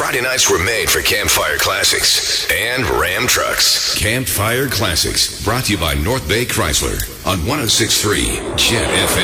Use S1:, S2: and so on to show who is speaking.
S1: Friday nights were made for Campfire Classics and Ram Trucks. Campfire Classics, brought to you by North Bay Chrysler on 106.3 Jet FM.